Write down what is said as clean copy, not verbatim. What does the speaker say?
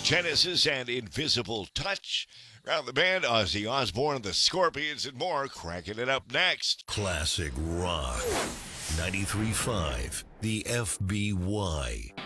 Genesis and Invisible Touch. Around the band, Ozzy Osbourne, the Scorpions, and more. Cranking it up next. Classic Rock. 93.5, the FBY.